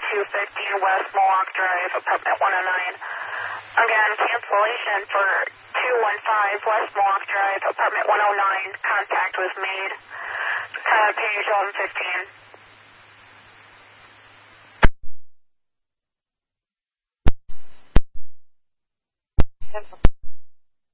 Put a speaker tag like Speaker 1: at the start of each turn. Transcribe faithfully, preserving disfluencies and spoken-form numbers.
Speaker 1: two fifteen West Mohawk Drive, apartment one oh nine. Again, cancellation for two one five West Mohawk Drive, apartment one oh nine. Contact was made. Uh, page eleven fifteen.